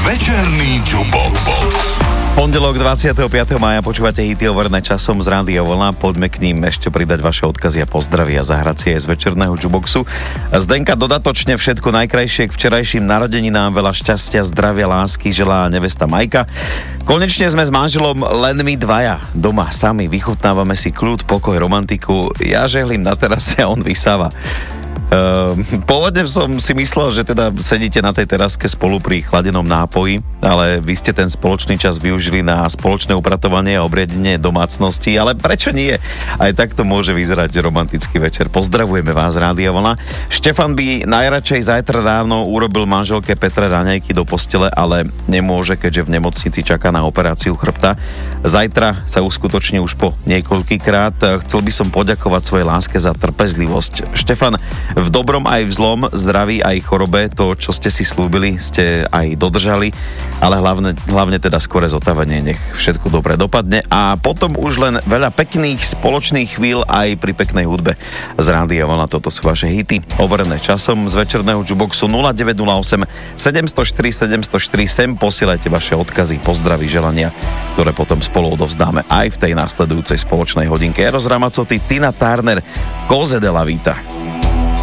Večerný Jukebox. Pondelok 25. mája počúvate hity overené časom z Rádia Vlna. Poďme k ním ešte pridať vaše odkazy a pozdravy a zahrať si aj z večerného Jukeboxu. Zdenka, dodatočne všetko najkrajšie k včerajším narodeninám, veľa šťastia, zdravia, lásky želá nevesta Majka. Konečne sme s manželom len my dvaja doma sami, vychutnávame si kľud, pokoj, romantiku. Ja žehlím na terase a on vysáva. Pôvodne som si myslel, že teda sedíte na tej teraske spolu pri chladenom nápoji, ale vy ste ten spoločný čas využili na spoločné upratovanie a obriadenie domácnosti, ale prečo nie? Aj takto môže vyzerať romantický večer. Pozdravujeme vás, Rádia Vlna. Štefan by najradšej zajtra ráno urobil manželke Petre raňajky do postele, ale nemôže, keďže v nemocnici čaká na operáciu chrbta. Zajtra sa uskutoční už po niekoľkýkrát. Chcel by som poďakovať svojej láske za trpezlivosť. Štefan, v dobrom aj v zlom, zdraví aj chorobe, to, čo ste si slúbili, ste aj dodržali, ale hlavne teda skore zotavenie, nech všetko dobre dopadne a potom už len veľa pekných spoločných chvíľ aj pri peknej hudbe z Rádia Vlna. Toto sú vaše hity, overené časom z večerného Jukeboxu 0908 704 704. Sem posielajte vaše odkazy, pozdravy, želania, ktoré potom spolu odovzdáme aj v tej následujúcej spoločnej hodinke. Eros Ramazzotti, Tina Turner, Cose della Vita.